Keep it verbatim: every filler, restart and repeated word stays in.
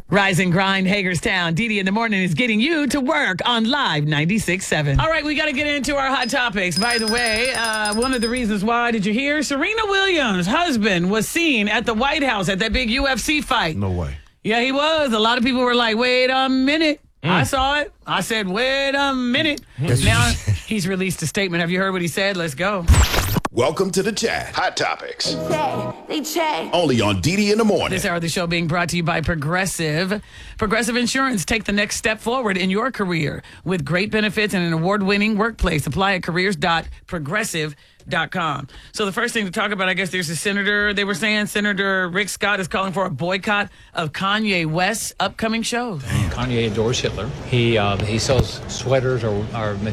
Rise and grind, Hagerstown. Dee Dee in the morning is getting you to work on Live ninety-six point seven. All right, we got to get into our hot topics. By the way, uh, one of the reasons why, did you hear? Serena Williams' husband was seen at the White House at that big U F C fight. No way. Yeah, he was. A lot of people were like, wait a minute. Mm. I saw it. I said, wait a minute. Now he's released a statement. Have you heard what he said? Let's go. Welcome to the chat. Hot Topics. They check. They check. Only on Dee Dee in the morning. This hour of the show being brought to you by Progressive. Progressive Insurance. Take the next step forward in your career with great benefits and an award-winning workplace. Apply at careers dot progressive dot com. So the first thing to talk about, I guess there's a senator, they were saying Senator Rick Scott is calling for a boycott of Kanye West's upcoming shows. Kanye adores Hitler. He uh, he sells sweaters or, or